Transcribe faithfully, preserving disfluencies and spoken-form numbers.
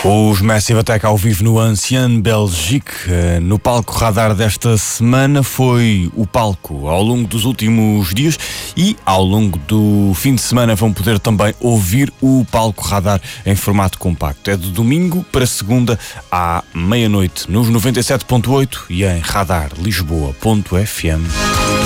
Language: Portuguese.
Os Massive Attack ao vivo no Ancien Belgique. No palco radar desta semana foi o palco ao longo dos últimos dias e ao longo do fim de semana vão poder também ouvir o palco radar em formato compacto. É de domingo para segunda à meia-noite nos noventa e sete ponto oito e em radar lisboa ponto f m.